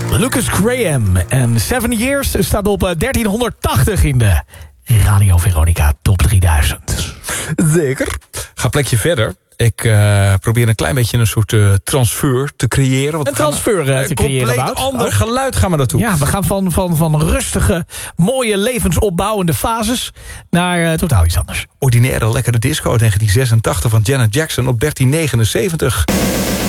Lucas Graham en 7 Years staat op 1380 in de Radio Veronica Top 3000. Zeker. Ga een plekje verder. Ik probeer een klein beetje een soort transfer te creëren. Want een transfer te creëren, Wout. Een compleet ander geluid gaan we naartoe. Ja, we gaan van rustige, mooie, levensopbouwende fases naar totaal iets anders. Ordinaire lekkere disco 1986 van Janet Jackson op 1379.